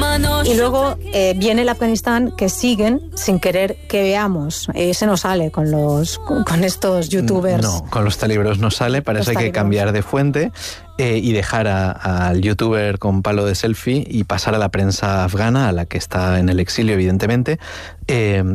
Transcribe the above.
Y luego viene el Afganistán que siguen sin querer que veamos. Ese no sale con estos youtubers. No, con los talibros no sale, para eso hay que cambiar de fuente y dejar al youtuber con palo de selfie y pasar a la prensa afgana, a la que está en el exilio, evidentemente,